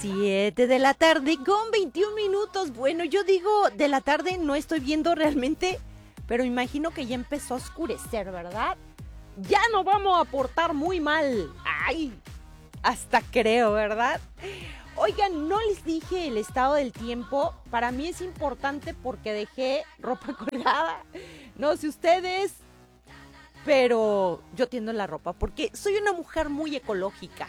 7 de la tarde con 21 minutos. Bueno, yo digo de la tarde, no estoy viendo realmente, pero imagino que ya empezó a oscurecer, ¿verdad? Ya no vamos a portar muy mal. Ay, hasta creo, ¿verdad? Oigan, no les dije el estado del tiempo. Para mí es importante porque dejé ropa colgada. No sé ustedes, pero yo tiendo la ropa porque soy una mujer muy ecológica.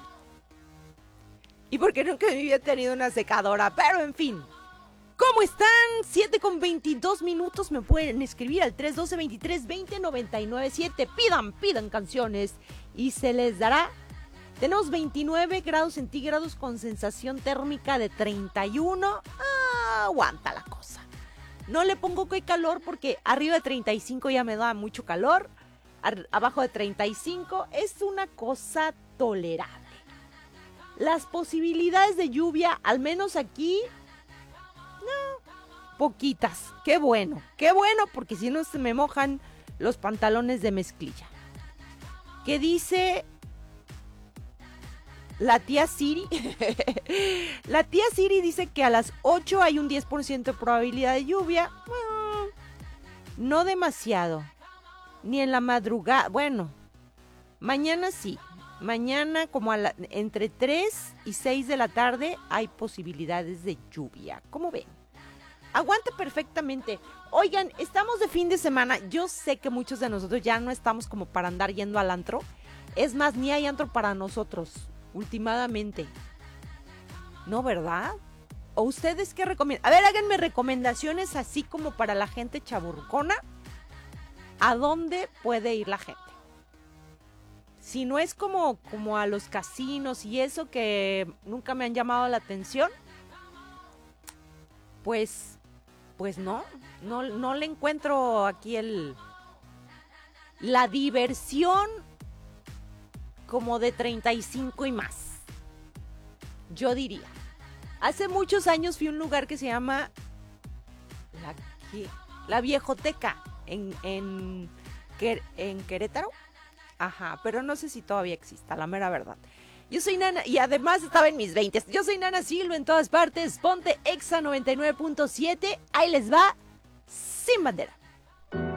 Y porque nunca en mi vida he tenido una secadora, pero en fin. ¿Cómo están? 7 con 22 minutos. Me pueden escribir al 312-23-20-997. Pidan canciones y se les dará. Tenemos 29 grados centígrados con sensación térmica de 31. Aguanta la cosa. No le pongo que hay calor porque arriba de 35 ya me da mucho calor. Abajo de 35 es una cosa tolerable. Las posibilidades de lluvia, al menos aquí, no, poquitas. Qué bueno, porque si no se me mojan los pantalones de mezclilla. ¿Qué dice la tía Siri? La tía Siri dice que a las 8 hay un 10% de probabilidad de lluvia. No demasiado, ni en la madrugada. Bueno, mañana sí. Mañana como entre 3 y 6 de la tarde hay posibilidades de lluvia. ¿Cómo ven? Aguanta perfectamente. Oigan, estamos de fin de semana. Yo sé que muchos de nosotros ya no estamos como para andar yendo al antro. Es más, ni hay antro para nosotros, últimamente. ¿No, verdad? ¿O ustedes qué recomiendan? A ver, háganme recomendaciones así como para la gente chaburcona. ¿A dónde puede ir la gente? Si no es como a los casinos y eso que nunca me han llamado la atención, pues no le encuentro aquí la diversión como de 35 y más. Yo diría. Hace muchos años fui a un lugar que se llama la Viejoteca en Querétaro. Ajá, pero no sé si todavía exista, la mera verdad. Yo soy Nana, y además estaba en mis 20. Yo soy Nana Silva en todas partes. Ponte Exa 99.7. Ahí les va, Sin Bandera.